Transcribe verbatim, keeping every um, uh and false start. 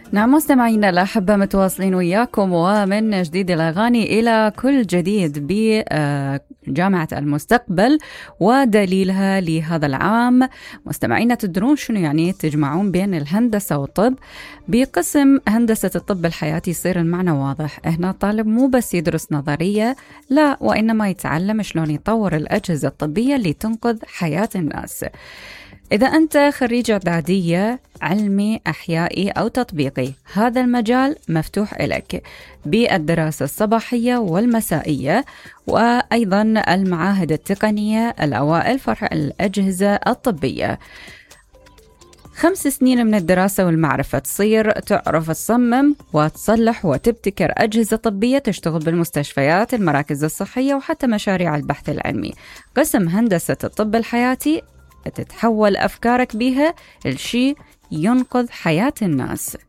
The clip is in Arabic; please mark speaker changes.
Speaker 1: نعم مستمعينا الأحبة، متواصلين وياكم ومن جديد الأغاني إلى كل جديد بجامعة المستقبل ودليلها لهذا العام. مستمعينا، تدرون شنو يعني تجمعون بين الهندسة والطب؟ بقسم هندسة الطب الحياتي يصير المعنى واضح. هنا الطالب مو بس يدرس نظرية، لا، وإنما يتعلم شلون يطور الأجهزة الطبية اللي تنقذ حياة الناس. إذا أنت خريج إعدادية علمي أحيائي أو تطبيقي، هذا المجال مفتوح لك بالدراسة الصباحية والمسائية، وأيضا المعاهد التقنية الأوائل فرع الأجهزة الطبية. خمس سنين من الدراسة والمعرفة تصير تعرف تصمم وتصلح وتبتكر أجهزة طبية تشتغل بالمستشفيات، المراكز الصحية، وحتى مشاريع البحث العلمي. قسم هندسة الطب الحياتي تتحول أفكارك بها لشيء ينقذ حياة الناس.